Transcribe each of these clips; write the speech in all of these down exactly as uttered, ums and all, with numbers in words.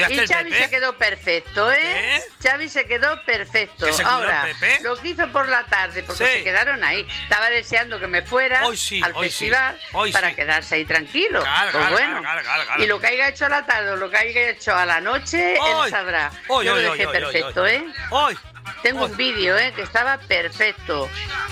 ¿Cuidaste y el Xavi Pepe? se quedó perfecto, ¿eh? ¿Eh? Xavi se quedó perfecto. ¿Que se cuidó Ahora, el Pepe? lo que hizo por la tarde, porque Sí. se quedaron ahí. Estaba deseando que me fuera Hoy sí, al hoy festival sí, hoy para sí. quedarse ahí tranquilo. Claro, Pues claro, bueno. claro, claro, claro. Y lo que haya hecho a la tarde o lo que haya hecho a la noche, Hoy. él sabrá. Hoy, Yo hoy, lo hoy, dejé hoy, hoy, perfecto, hoy. ¿eh? Hoy. Tengo Hoy. un vídeo, ¿eh? Que estaba perfecto.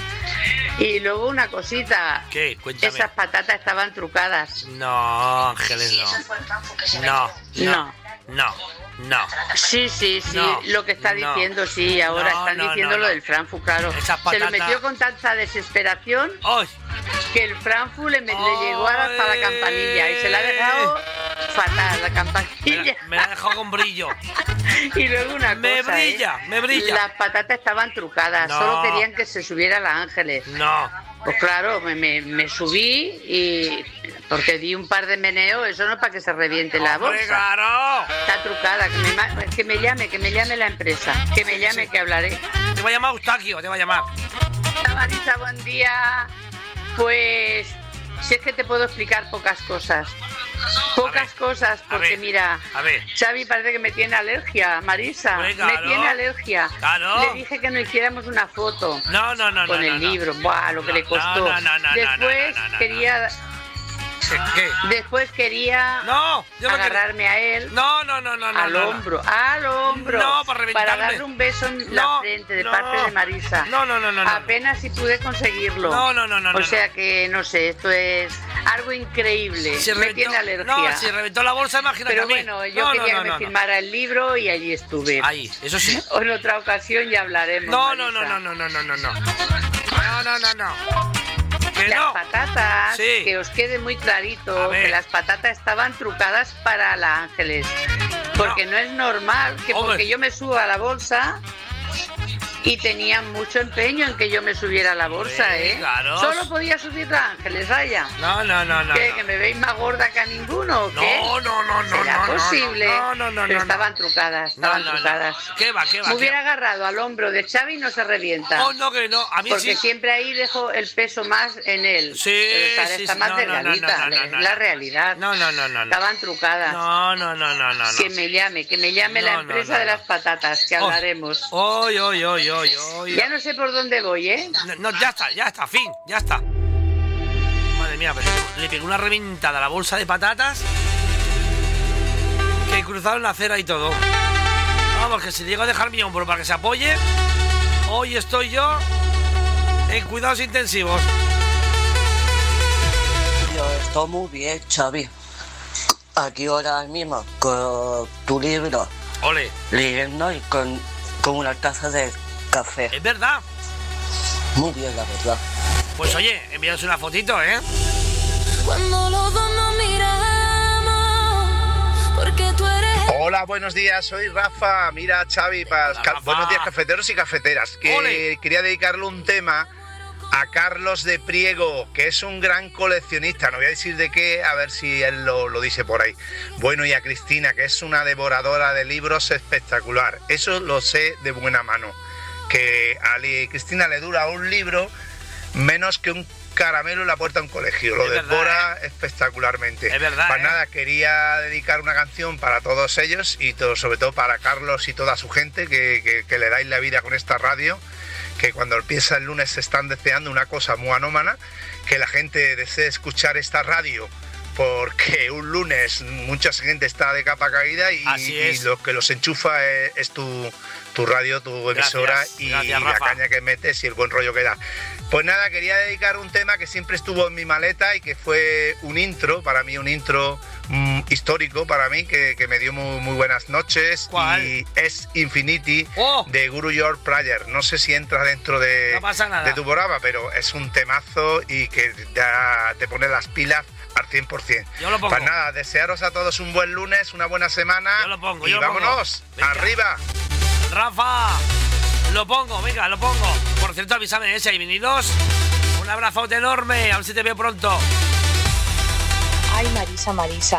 Y luego una cosita. ¿Qué? Cuéntame. Esas patatas estaban trucadas. No, Ángeles, no. No, No. no, no. Sí, sí, sí, No, lo que está no. diciendo, sí, ahora No, están no, diciendo no, lo no. del Frankfurt, claro. Esas Se lo patatas- metió con tanta desesperación Hoy. que el Frankfurt le, me- le Ay. llegó hasta la campanilla y se la ha dejado fatal, la Me campanilla. la, me la ha dejado con brillo. Y luego una Me cosa, brilla, ¿eh? me brilla. Las patatas estaban trucadas, No. solo querían que se subiera la Ángeles. No. Pues claro, me, me, me subí y porque di un par de meneos, eso no es para que se reviente la ¡Hombre, bolsa. claro! Está trucada, que me, ma- que me llame, que me llame la empresa, que me llame, sí. que hablaré. Te va a llamar Eustaquio, te va a llamar. Hola Marisa, buen día. Pues si es que te puedo explicar pocas cosas. Pocas ver, cosas, a porque ver, mira, a ver. Xavi parece que me tiene alergia, Marisa. Hombre, Me claro. tiene alergia. Claro. Le dije que no hiciéramos una foto No, no, no, no. con no, el no. libro. Buah, lo que No, le costó. no, no, no, no, Después no, no, no, no, quería, ¿Qué? ¿Qué? después quería No, yo no quiero- agarrarme a él. No, no, no, no, no. al no, no. hombro, al hombro, No, para reventarme. darle un beso en la No, frente de no. parte de Marisa. No, no, no, no, no. Apenas si pude conseguirlo. No, no, no, no, O no, sea que, no sé, esto es algo increíble. Si me reventó- tiene alergia. No, si reventó la bolsa, imagínate Pero a mí. bueno, yo No, no, quería no, que me no, no. firmara el libro y allí estuve. Ahí, eso sí. O en otra ocasión ya hablaremos. No, no, no, Marisa. no, no, no, no, no. No, no, no, no. Que Las no. patatas, Sí. que os quede muy A clarito, ver. que las patatas estaban trucadas para la Ángeles. Porque no, es normal que Hombre. porque yo me suba a la bolsa y tenían mucho empeño en que yo me subiera a la bolsa, Hombre, ¿eh? claro. Solo podía subir la Ángeles, Raya. No, no, no, no. ¿Qué? no. ¿Que me veis más gorda que a ninguno o qué? No, no, no, no, ¿Será no, no, posible? no, no, no, Pero no, estaban no. trucadas, No, estaban no, no. trucadas. ¿Qué va, qué va? Me qué hubiera va? agarrado al hombro de Xavi y no se revienta. Oh, no, que no. A mí Porque sí. siempre ahí dejo el peso más en él. Sí, Pero Sara sí, está sí. más No, no, no, delgadita, no, no, es no, la no. realidad. No, no, no, no, no. Estaban trucadas. No, no, no, no, no. Que me llame, que me llame la No, no, empresa no, de no. las patatas, que Oh. hablaremos. Oy, oy, oy, oy, oy. Ya no sé por dónde voy, ¿eh? No, no, ya está, ya está, fin, ya está. Madre mía, pero le pegó una reventada a la bolsa de patatas que cruzaron la acera y todo. Vamos, que si llego a dejar mi hombro para que se apoye, hoy estoy yo en cuidados intensivos. Yo estoy muy bien, Xavi. Aquí ahora mismo con tu libro, Ole, leyendo y con, con una taza de café. es verdad. Muy bien, la verdad. Pues oye, envíanos una fotito, ¿eh? Cuando los dos nos miramos, porque tú eres. Hola, buenos días, soy Rafa. Mira, Xavi, para Hola, ca- Rafa. buenos días, cafeteros y cafeteras. Que Ole. quería dedicarle un tema a Carlos de Priego, que es un gran coleccionista. No voy a decir de qué, a ver si él lo, lo dice por ahí. Bueno, y a Cristina, que es una devoradora de libros espectacular. Eso lo sé de buena mano. Que a li- Cristina le dura un libro menos que un caramelo en la puerta de un colegio. Lo Es verdad, devora espectacularmente. Es verdad, Pues ¿eh? nada, quería dedicar una canción para todos ellos y todo, sobre todo para Carlos y toda su gente que, que- que le dais la vida con esta radio, que cuando empieza el lunes se están deseando una cosa muy anómana, que la gente desee escuchar esta radio, porque un lunes mucha gente está de capa caída y, Así y es. lo que los enchufa es, es tu, tu radio, tu emisora Gracias, y, gracias, y la Rafa. caña que metes y el buen rollo que da. Pues nada, quería dedicar un tema que siempre estuvo en mi maleta y que fue un intro, para mí un intro mm, histórico para mí, que, que me dio muy, muy buenas noches. ¿Cuál? Y es Infinity ¡Oh! de Guru George Prayer. No sé si entra dentro de, No pasa nada. de tu programa, pero es un temazo y que ya te pone las pilas al cien por ciento. Yo lo pongo. Pues nada, desearos a todos un buen lunes, una buena semana. Yo lo pongo, y yo lo pongo. vámonos, Venga. arriba. Rafa, lo pongo, venga, lo pongo. Por cierto, avísame, ¿eh? Si hay vinilos. Un abrazote enorme, a ver si te veo pronto. Ay, Marisa, Marisa.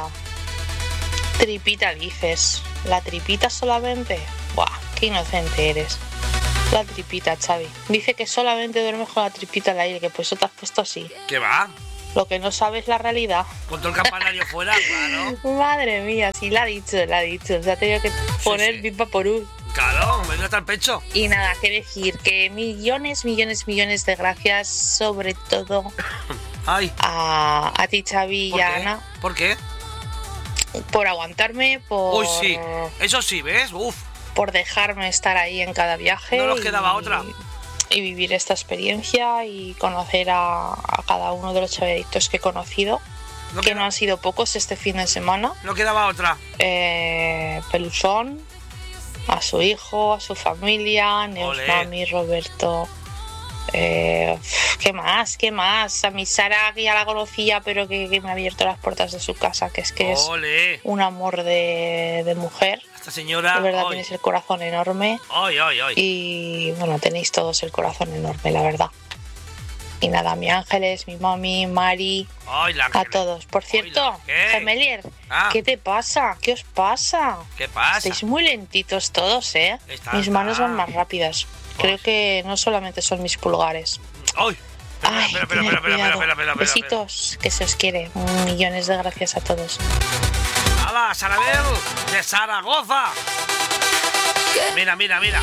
Tripita dices. ¿La tripita solamente? Buah, qué inocente eres. La tripita, Xavi. Dice que solamente duermes con la tripita al aire, que por eso te has puesto así. ¿Qué va? Lo que no sabe es la realidad. Con todo el campanario fuera, claro. Madre mía, sí la ha dicho, la ha dicho. Se ha tenido que poner sí. Big Vaporub. Claro, me dio hasta el pecho. Y nada, que decir que millones, millones, millones de gracias, sobre todo Ay. a, a ti, Xavi y a Ana. ¿Por qué? Por aguantarme, por... Uy, sí. Eso sí, ¿ves? Uf. Por dejarme estar ahí en cada viaje. No nos y, quedaba otra. Y vivir esta experiencia y conocer a, a cada uno de los chavalitos que he conocido. No que queda... no han sido pocos este fin de semana. No quedaba otra. Eh, Pelusón, a su hijo, a su familia, Neus, Mami, Roberto. Eh, ¿Qué más? ¿Qué más? A mi Sara, que ya la conocía, pero que, que me ha abierto las puertas de su casa, que es que Olé. es un amor de, de mujer. Esta señora. De verdad, ay. Tienes el corazón enorme. Ay, ay, ay. Y bueno, tenéis todos el corazón enorme, la verdad. Y nada, mi Ángeles, mi mami, Mari, ay, la a todos. Por cierto, Gemelier, ah. ¿qué te pasa? ¿Qué os pasa? ¿Qué pasa? Estáis muy lentitos todos, ¿eh? Está, mis manos está. van más rápidas. Creo que no solamente son mis pulgares. ¡Ay! Ay, espera, espera, tener espera, espera, cuidado. espera, espera, espera, Besitos, que se os quiere. Millones de gracias a todos. ¡Hala, Sarabel de Zaragoza! Mira, mira, mira.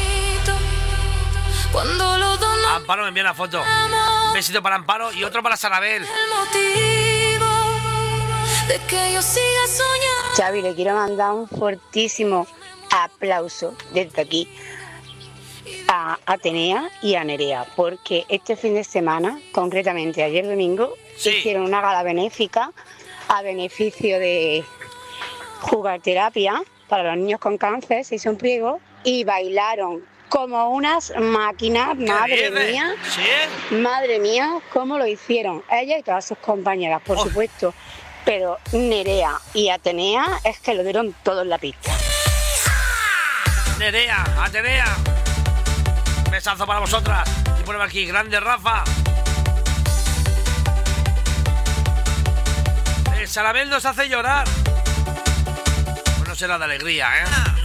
Cuando los dos no Amparo me envía la foto. Un besito para Amparo y otro para Sarabel. el motivo de que yo siga soñando. Xavi, le quiero mandar un fortísimo aplauso desde aquí a Atenea y a Nerea, porque este fin de semana, concretamente ayer domingo, sí. hicieron una gala benéfica a beneficio de jugarterapia para los niños con cáncer, se hizo un pliego y bailaron como unas máquinas, madre viene? mía, ¿Sí? madre mía, cómo lo hicieron, ella y todas sus compañeras, por oh. supuesto, pero Nerea y Atenea es que lo dieron todo en la pista. Nerea, Atenea. Besazo para vosotras. Y ponemos aquí, grande Rafa. El Sarabel nos hace llorar. Pues no será de alegría, ¿eh?